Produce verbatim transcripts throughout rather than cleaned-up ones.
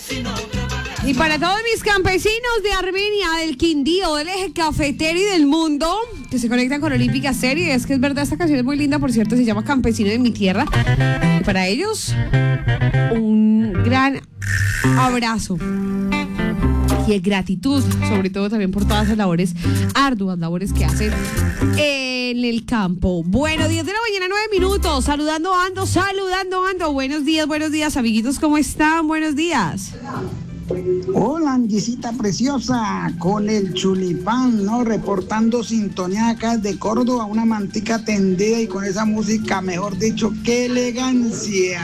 Y para todos mis campesinos de Armenia, del Quindío, del eje cafetero y del mundo, que se conectan con Olímpica Serie, es que es verdad, esta canción es muy linda, por cierto, se llama Campesino de mi Tierra. Y para ellos, un gran abrazo y gratitud, sobre todo también por todas las labores, arduas labores que hacen en el campo. Bueno, diez de la mañana, nueve minutos, saludando ando, saludando ando. Buenos días, buenos días, amiguitos, ¿cómo están? Buenos días. Hola, Angisita preciosa, con el chulipán, ¿no? Reportando sintonía acá de Córdoba, una mantica tendida y con esa música, mejor dicho, ¡qué elegancia!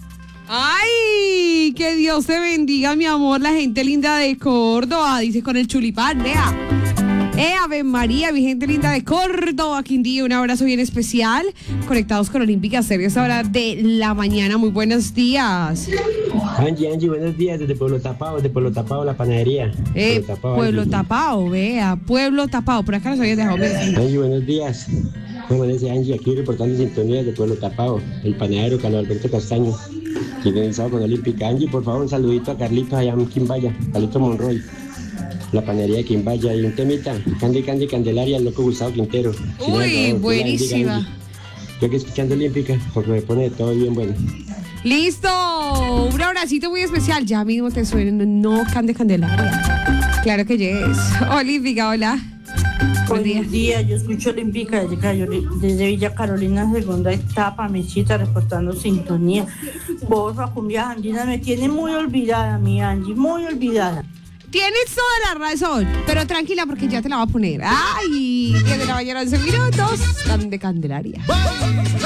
¡Ay! Que Dios te bendiga, mi amor, la gente linda de Córdoba, dice con el chulipán, vea. Eh, Ave María, mi gente linda de Córdoba, Quindío, un abrazo bien especial. Conectados con Olímpica Serie a esta hora de la mañana. Muy buenos días. Angie, Angie, buenos días desde Pueblo Tapado, desde Pueblo Tapado, la panadería. Eh, Pueblo Tapado, Pueblo Tapado, vea, Pueblo Tapado, por acá nos habías dejado mensaje. Angie, buenos días. ¿Cómo dice Angie? Aquí reportando sintonía de Pueblo Tapado, el panadero Carlos Alberto Castaño, organizado con Olímpica. Angie, por favor, un saludito a Carlitos allá en Quimbaya, Carlitos Monroy. La panadería de Quimbaya y un temita, Candy Candy Candelaria, el loco Gustavo Quintero. Uy, no, buenísima. Yo que escuchando Olímpica, porque me pone todo bien bueno. Listo, un abracito muy especial. Ya mismo te suena, no Candy Candelaria. Claro que yes. Olímpica, hola. Buen día. Buen día, yo escucho Olímpica desde, desde Villa Carolina, segunda etapa, Mechita, reportando sintonía. Porfa, cumbia andina me tiene muy olvidada, mi Angie, muy olvidada. Tienes toda la razón, pero tranquila porque ya te la voy a poner. Ay, diez de la mañana, once minutos, Candy Candelaria.